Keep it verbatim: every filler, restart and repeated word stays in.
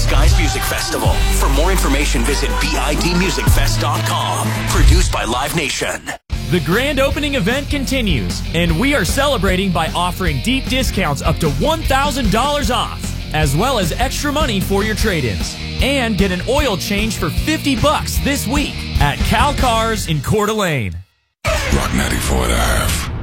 Skies Music Festival. For more information, visit bid music fest dot com. Produced by Live Nation. The grand opening event continues, and we are celebrating by offering deep discounts up to one thousand dollars off, as well as extra money for your trade-ins. And get an oil change for fifty bucks this week at Cal Cars in Coeur d'Alene. Rock ninety-four and a half.